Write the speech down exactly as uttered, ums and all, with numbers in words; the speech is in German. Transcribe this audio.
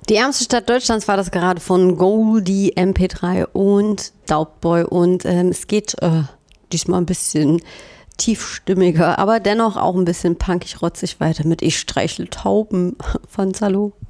Die ärmste Stadt Deutschlands war das gerade von Goldie, M P drei und Daubboy. Und ähm, es geht äh, diesmal ein bisschen tiefstimmiger, aber dennoch auch ein bisschen punkig-rotzig weiter mit Ich streichle Tauben von Salo.